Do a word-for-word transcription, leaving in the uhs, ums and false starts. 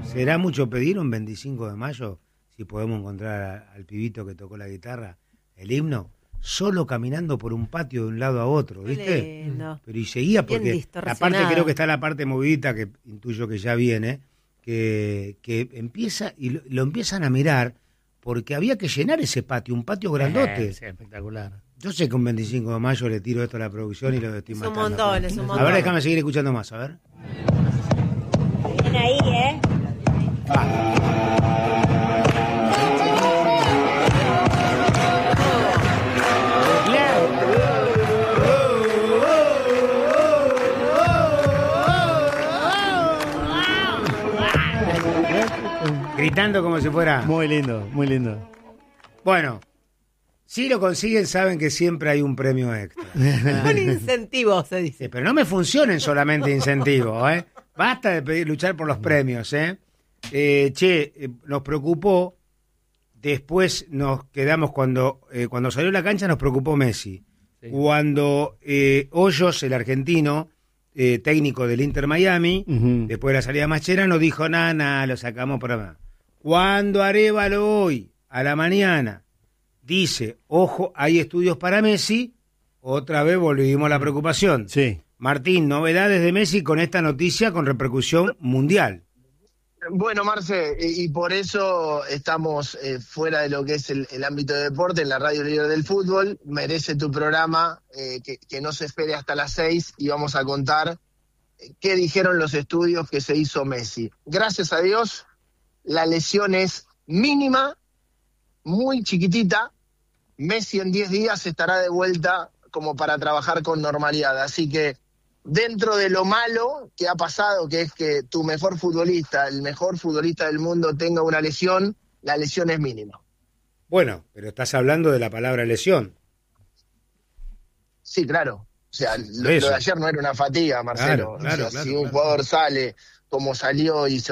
¿Será mucho pedir un veinticinco de mayo si podemos encontrar a, al pibito que tocó la guitarra, el himno, solo caminando por un patio de un lado a otro, ¿viste? Lindo. Pero y seguía porque la parte, creo que está la parte movidita que intuyo que ya viene, que, que empieza y lo, lo empiezan a mirar porque había que llenar ese patio, un patio grandote. Eh, sí, espectacular. Yo sé que un veinticinco de mayo le tiro esto a la producción y lo estoy Es un matando. montón, es un montón. A ver, déjame seguir escuchando más, a ver. Ven ahí, ¿eh? Ah. Gritando como si fuera... Muy lindo, muy lindo. Bueno, si lo consiguen saben que siempre hay un premio extra. Un incentivo, se dice. Sí, pero no me funcionen solamente incentivos, ¿eh? Basta de pedir luchar por los premios, ¿eh? eh che, eh, nos preocupó, después nos quedamos cuando, eh, cuando salió la cancha nos preocupó Messi. Sí. Cuando eh, Hoyos, el argentino, eh, técnico del Inter Miami, uh-huh. después de la salida de Mascherano, dijo, nada, nada, lo sacamos por acá. Cuando Arévalo hoy, a la mañana, dice, ojo, hay estudios para Messi, otra vez volvimos a la preocupación. Sí. Martín, novedades de Messi con esta noticia con repercusión mundial. Bueno, Marce, y, y por eso estamos eh, fuera de lo que es el, el ámbito de deporte, en la radio líder del fútbol. Merece tu programa, eh, que, que no se espere hasta las seis y vamos a contar eh, qué dijeron los estudios que se hizo Messi. Gracias a Dios, la lesión es mínima, muy chiquitita. Messi en diez días estará de vuelta como para trabajar con normalidad. Así que dentro de lo malo que ha pasado, que es que tu mejor futbolista, el mejor futbolista del mundo tenga una lesión, la lesión es mínima. Bueno, pero estás hablando de la palabra lesión. Sí, claro. O sea, lo, lo de ayer no era una fatiga, Marcelo. Claro, claro, o sea, claro, si un claro. jugador sale como salió y se